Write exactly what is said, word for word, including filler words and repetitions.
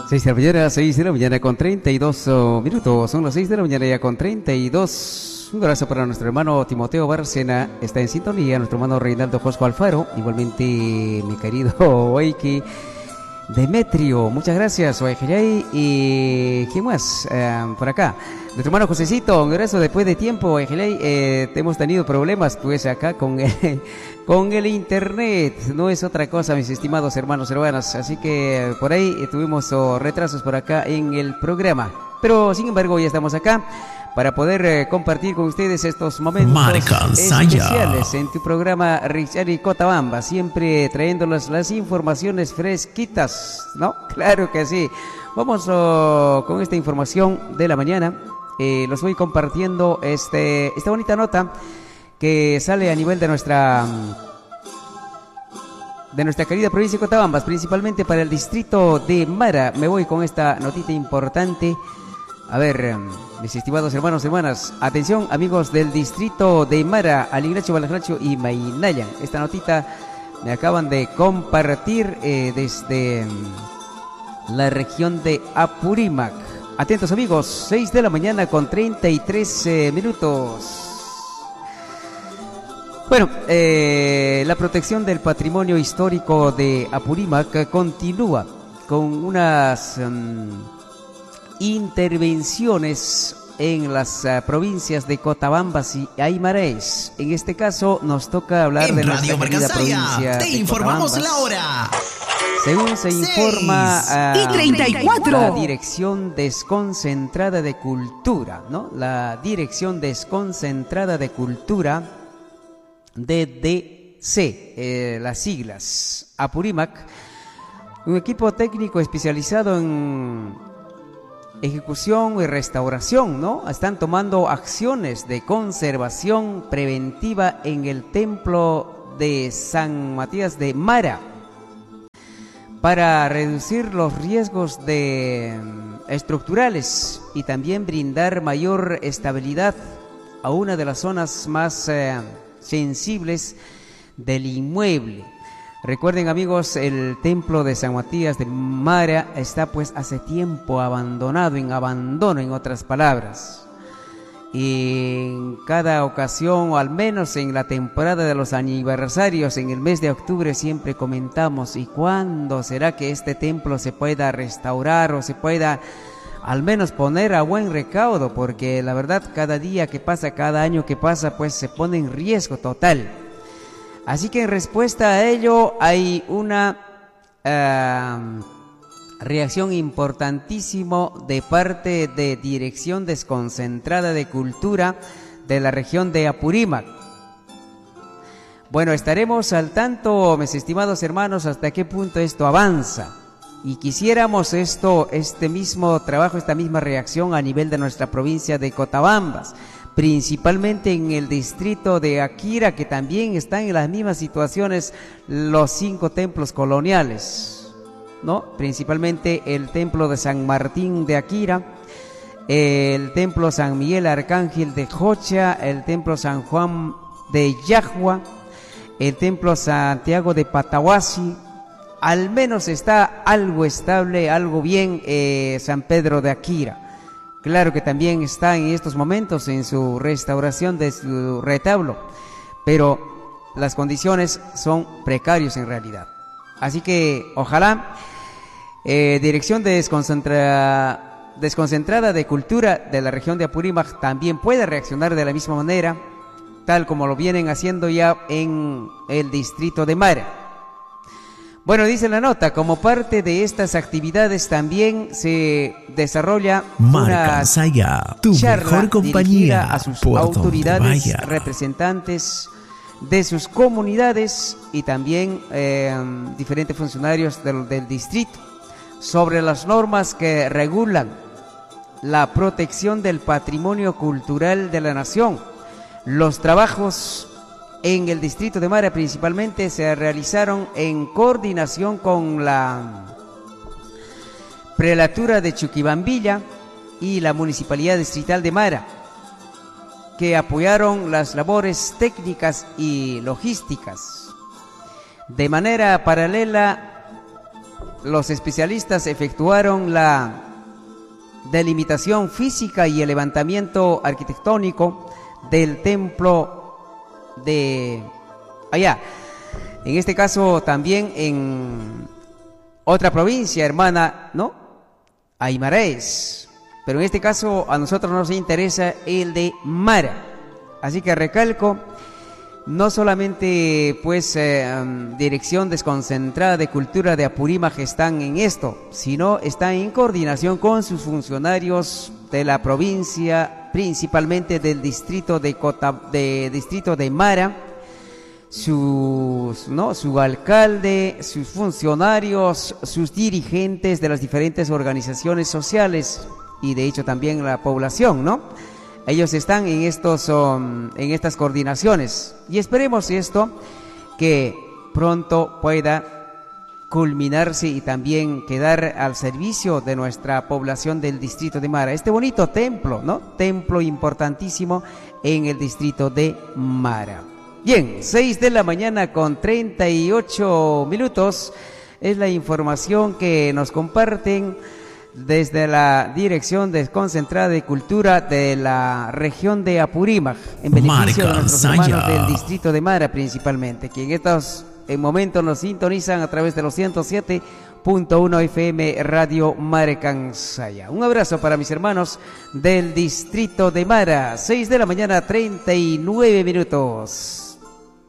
seis de la mañana, seis de la mañana con treinta y dos oh, minutos. Son las seis de la mañana ya con treinta y dos. Un abrazo para nuestro hermano Timoteo Bárcena. Está en sintonía. Nuestro hermano Reinaldo Josco Alfaro. Igualmente mi querido Oiki Demetrio. Muchas gracias, Oejerey. Y ¿quién más? Eh, por acá. Nuestro hermano Josecito. Un abrazo después de tiempo, Oejerey. Eh, hemos tenido problemas pues acá con el, con el internet. No es otra cosa, mis estimados hermanos y hermanas. Así que por ahí eh, tuvimos oh, retrasos por acá en el programa. Pero sin embargo ya estamos acá para poder eh, compartir con ustedes estos momentos especiales en tu programa Richari Cotabamba, siempre trayéndoles las informaciones fresquitas, ¿no? Claro que sí. Vamos oh, con esta información de la mañana. Eh, los voy compartiendo este, esta bonita nota que sale a nivel de nuestra de nuestra querida provincia de Cotabambas, principalmente para el distrito de Mara. Me voy con esta notita importante. A ver, mis estimados hermanos y hermanas, atención amigos del distrito de Mara, Aligracho, Balajracho y Mainaya. Esta notita me acaban de compartir eh, desde la región de Apurímac. Atentos amigos, seis de la mañana con treinta y tres eh, minutos. Bueno, eh, la protección del patrimonio histórico de Apurímac continúa con unas um, intervenciones en las uh, provincias de Cotabambas y Aymares. En este caso nos toca hablar en de nuestra querida provincia te de informamos Cotabambas. La hora. Según se informa uh, y treinta y cuatro. la Dirección Desconcentrada de Cultura, ¿no? La Dirección Desconcentrada de Cultura, D D C, eh, las siglas, Apurímac, un equipo técnico especializado en ejecución y restauración, ¿no? Están tomando acciones de conservación preventiva en el templo de San Matías de Mara para reducir los riesgos de estructurales y también brindar mayor estabilidad a una de las zonas más eh, sensibles del inmueble. Recuerden amigos, el templo de San Matías de Mara está pues hace tiempo abandonado, en abandono en otras palabras. Y en cada ocasión, o al menos en la temporada de los aniversarios, en el mes de octubre siempre comentamos, ¿y cuándo será que este templo se pueda restaurar o se pueda al menos poner a buen recaudo? Porque la verdad cada día que pasa, cada año que pasa, pues se pone en riesgo total. Así que en respuesta a ello hay una uh, reacción importantísima de parte de Dirección Desconcentrada de Cultura de la región de Apurímac. Bueno, estaremos al tanto, mis estimados hermanos, hasta qué punto esto avanza. Y quisiéramos esto, este mismo trabajo, esta misma reacción a nivel de nuestra provincia de Cotabambas, principalmente en el distrito de Akira, que también están en las mismas situaciones los cinco templos coloniales, ¿no? Principalmente el templo de San Martín de Akira, el templo San Miguel Arcángel de Jocha, el templo San Juan de Yajua, el templo Santiago de Patahuasi. Al menos está algo estable, algo bien eh, San Pedro de Akira. Claro que también está en estos momentos en su restauración de su retablo, pero las condiciones son precarias en realidad. Así que ojalá eh, Dirección Desconcentra, Desconcentrada de Cultura de la región de Apurímac también pueda reaccionar de la misma manera, tal como lo vienen haciendo ya en el distrito de Mara. Bueno, dice la nota, como parte de estas actividades también se desarrolla una Saya, tu charla mejor compañía dirigida a sus por autoridades, representantes de sus comunidades y también eh, diferentes funcionarios del, del distrito sobre las normas que regulan la protección del patrimonio cultural de la nación. Los trabajos en el distrito de Mara principalmente se realizaron en coordinación con la prelatura de Chuquibambilla y la municipalidad distrital de Mara, que apoyaron las labores técnicas y logísticas. De manera paralela, los especialistas efectuaron la delimitación física y el levantamiento arquitectónico del templo de allá. En este caso también en otra provincia hermana, ¿no? Aymares. Pero en este caso a nosotros nos interesa el de Mara. Así que recalco, no solamente pues eh, um, Dirección Desconcentrada de Cultura de Apurímac están en esto, sino están en coordinación con sus funcionarios de la provincia, principalmente del distrito de Cota, de distrito de Mara, sus, ¿no? su alcalde, sus funcionarios, sus dirigentes de las diferentes organizaciones sociales y de hecho también la población, ¿no? Ellos están en estos, um, en estas coordinaciones y esperemos esto que pronto pueda culminarse y también quedar al servicio de nuestra población del distrito de Mara. Este bonito templo, ¿no? Templo importantísimo en el distrito de Mara. Bien, seis de la mañana con treinta y ocho minutos es la información que nos comparten desde la Dirección Desconcentrada de Cultura de la región de Apurímac, en beneficio de nuestros hermanos del distrito de Mara principalmente, que en estos en momentos nos sintonizan a través de los ciento siete punto uno F M Radio Marecansaya. Un abrazo para mis hermanos del distrito de Mara, seis de la mañana, treinta y nueve minutos.